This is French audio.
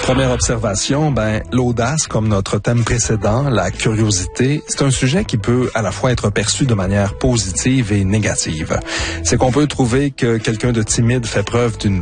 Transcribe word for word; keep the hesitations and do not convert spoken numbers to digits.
Première observation, ben, l'audace, comme notre thème précédent, la curiosité, c'est un sujet qui peut à la fois être perçu de manière positive et négative. C'est qu'on peut trouver que quelqu'un de timide fait preuve d'une